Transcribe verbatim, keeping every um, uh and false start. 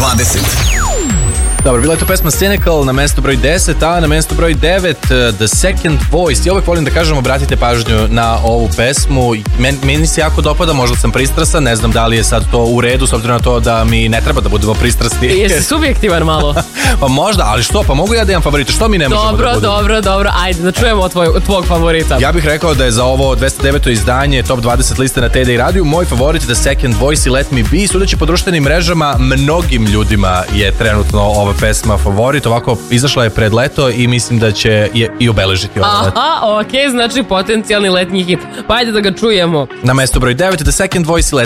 dvadeset. Dobro, bila je to pesma Cynical na mestu broj deset, a na mestu broj devet The Second Voice. Ja uvek volim da kažem, obratite pažnju na ovu pesmu. Men, meni se jako dopada, možda sam pristrasan, ne znam da li je sad to u redu, s obzirom na to da mi ne treba da budemo pristrasni. Jesi subjektivan malo? Pa možda, ali što? Pa mogu ja da imam favorita, što mi ne možemo dobro, da budemo? Dobro, dobro, ajde da čujemo tvoj, tvog favorita. Ja bih rekao da je za ovo dvesta deveto izdanje Top dvadeset liste na T D I radiju moj favorit The Second Voice i Let Me Be. Sudeći po društvenim mrežama, mnogim ljudima je trenutno ova pesma favorit. Ovako, izašla je pred leto i mislim da će je i obeležiti ovo leto. Aha, okej, okay, znači potencijalni letnji hit. Pa ajde da ga čujemo. Na mesto broj devet The Second Voice i Let